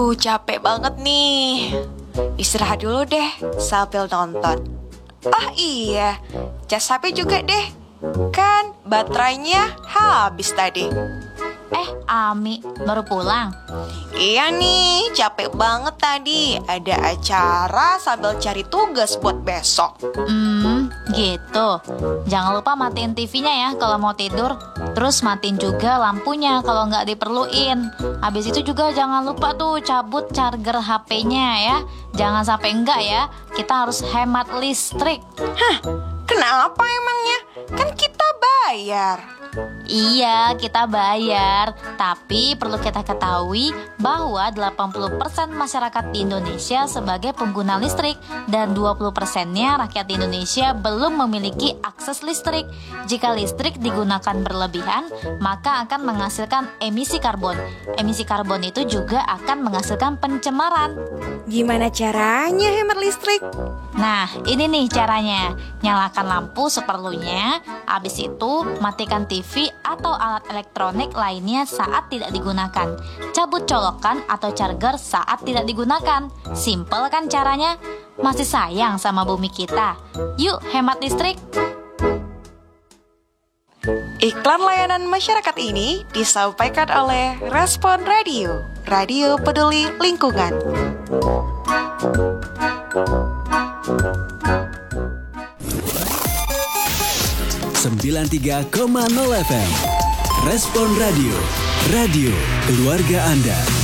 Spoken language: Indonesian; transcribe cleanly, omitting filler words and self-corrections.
Aduh, capek banget nih. Istirahat dulu deh sambil nonton. Oh iya, cas HP juga deh. Kan baterainya habis tadi. Ami, baru pulang? Iya nih, capek banget tadi. Ada acara sambil cari tugas buat besok. Gitu. Jangan lupa matiin TV-nya ya kalau mau tidur. Terus matiin juga lampunya kalau nggak diperluin. Habis itu juga jangan lupa tuh cabut charger HP-nya ya. Jangan sampai enggak ya. Kita harus hemat listrik. Kenapa emangnya? Kan kita bayar. Iya, kita bayar. Tapi perlu kita ketahui bahwa 80% masyarakat di Indonesia sebagai pengguna listrik dan 20%-nya rakyat di Indonesia belum memiliki akses listrik. Jika listrik digunakan berlebihan, maka akan menghasilkan emisi karbon. Emisi karbon itu juga akan menghasilkan pencemaran. Gimana caranya hemat listrik? Nah, ini nih caranya. Nyalakan lampu seperlunya, habis itu matikan TV atau alat elektronik lainnya saat tidak digunakan. Cabut colokan atau charger saat tidak digunakan. Simple kan caranya? Masih sayang sama bumi kita. Yuk hemat listrik. Iklan layanan masyarakat ini disampaikan oleh Respon Radio, Radio Peduli Lingkungan. 93,0 FM. Respon Radio, radio keluarga Anda.